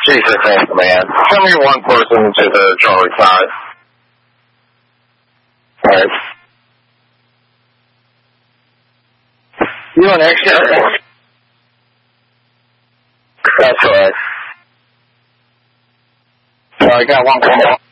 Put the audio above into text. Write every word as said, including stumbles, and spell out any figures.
Jesus, man. Send me one person to the Charlie side. All right. You an extra? That's right. So I got one call.